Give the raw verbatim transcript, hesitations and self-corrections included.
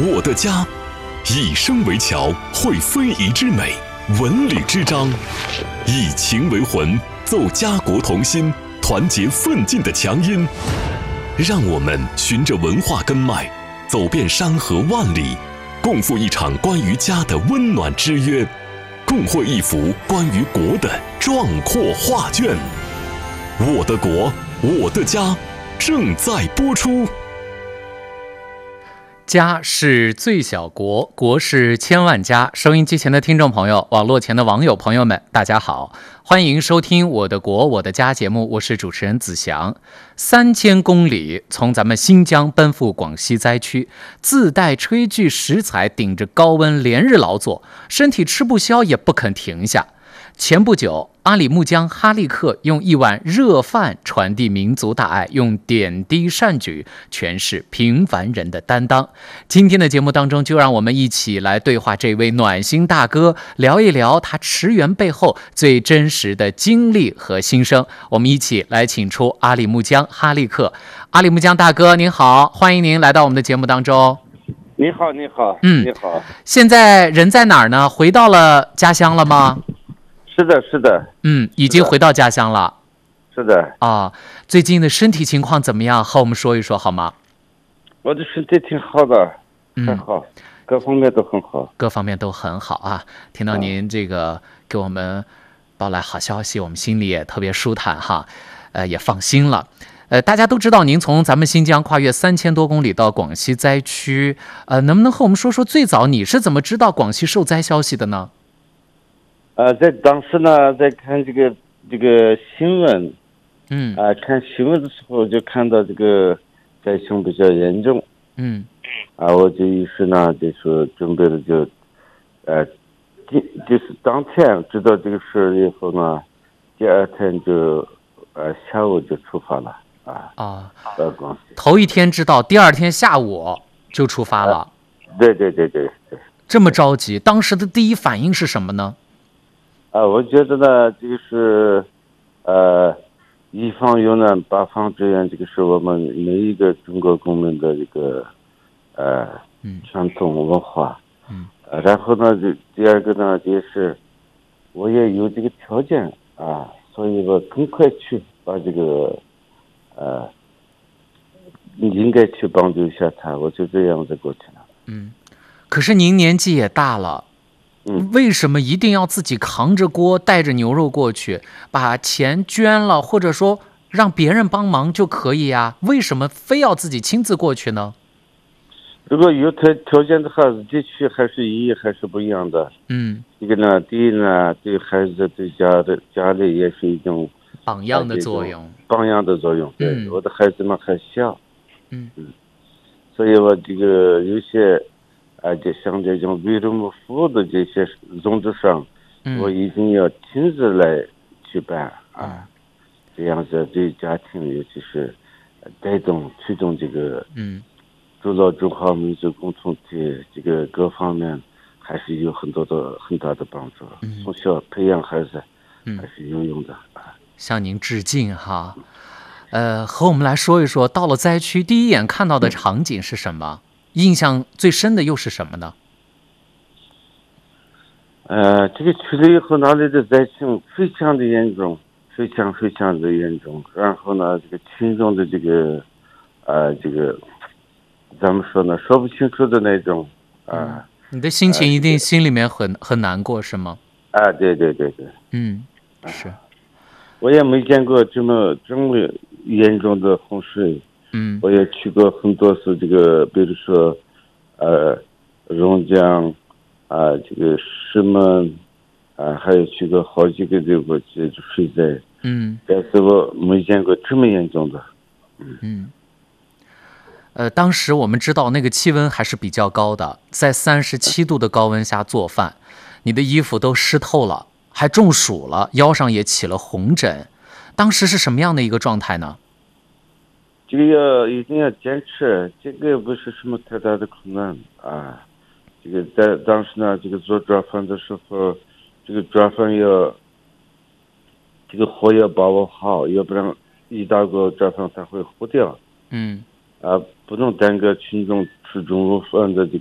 我的家，以身为桥，绘非遗之美，文旅之章，以情为魂，奏家国同心，团结奋进的强音。让我们循着文化根脉，走遍山河万里，共赴一场关于家的温暖之约，共绘一幅关于国的壮阔画卷。我的国，我的家，正在播出。 家是最小国，国是千万家。收音机前的听众朋友，网络前的网友朋友们，大家好，欢迎收听《我的国我的家》节目，我是主持人子祥。三千公里从咱们新疆奔赴广西灾区，自带炊具食材，顶着高温连日劳作，身体吃不消也不肯停下。前不久，阿里木江哈利克用一碗热饭传递民族大爱，用点滴善举诠释平凡人的担当。今天的节目当中，就让我们一起来对话这位暖心大哥，聊一聊他驰援背后最真实的经历和心声。我们一起来请出阿里木江哈利克。阿里木江大哥您好，欢迎您来到我们的节目当中。 你好，你好， 嗯， 你好。 现在人在哪儿呢？回到了家乡了吗？ 是的，是的， 嗯，已经回到家乡了。 是的啊，最近的身体情况怎么样？和我们说一说好吗？ 我的身体挺好的，很好，嗯、各方面都很好， 各方面都很好啊！听到您这个给我们报来好消息，我们心里也特别舒坦哈，呃，也放心了。呃，大家都知道您从咱们新疆跨越三千多公里到广西灾区，呃，能不能和我们说说最早你是怎么知道广西受灾消息的呢？ 呃，在当时呢，在看这个这个新闻， 嗯， 啊、呃，看新闻的时候就看到这个灾情比较严重， 嗯， 啊，我就于是呢就说准备了就，呃，第就是当天知道这个事以后呢，第二天就，呃，下午就出发了，啊， 啊， 到广西。 头一天知道，第二天下午就出发了。啊、 对对对对对。 这么着急，当时的第一反应是什么呢？ 啊，我觉得呢，这个是，呃，一方有难，八方支援，这个是我们每一个中国公民的这个，呃，传统文化。 嗯。 呃，然后呢，这第二个呢，就是我也有这个条件啊，所以我更快去把这个，呃，应该去帮助一下他，我就这样子过去了。 嗯，可是您年纪也大了。 嗯， 为什么一定要自己扛着锅带着牛肉过去，把钱捐了，或者说让别人帮忙就可以呀？为什么非要自己亲自过去呢？ 如果有条条件的话，自己去还是意义还是不一样的。 嗯， 这个呢，第一呢，对孩子对家的家里也是一种榜样的作用， 榜样的作用。对， 嗯、 我的孩子们还小， 嗯嗯，所以我这个有些。啊，就像这种为人民服务的这些宗旨上， 嗯、 我一定要亲自来去办啊， 嗯、 这样子对家庭，尤其是带动推动这个， 嗯， 铸造中华民族共同体这个各方面，还是有很多的很大的帮助。 嗯、 从小培养孩子，还是有用的。 嗯、向您致敬哈。呃，和我们来说一说，到了灾区，第一眼看到的场景是什么？印象最深的又是什么呢？ 呃，这个去了以后，那里的灾情非常的严重，非常非常的严重。然后呢，这个群众的这个，呃，这个咱们说呢，说不清楚的那种啊、呃嗯。 你的心情一定心里面很、呃、很难过，是吗？ 啊，对对对对。 嗯，是。 啊、我也没见过这么这么严重的洪水。 嗯， 我也去过很多次，这个比如说，呃，榕江，啊、呃，这个石门，啊、呃，还有去过好几个这个这水灾。 嗯， 但是我没见过这么严重的。 嗯嗯。呃，当时我们知道那个气温还是比较高的，在三十七度的高温下做饭，你的衣服都湿透了，还中暑了，腰上也起了红疹。当时是什么样的一个状态呢？ 这个要一定要坚持，这个不是什么太大的困难啊。这个在当时呢，这个做抓饭的时候，这个抓饭要这个火要把握好，要不然一大锅抓饭它会糊掉。 嗯， 啊，不能耽搁群众吃中午饭的这个。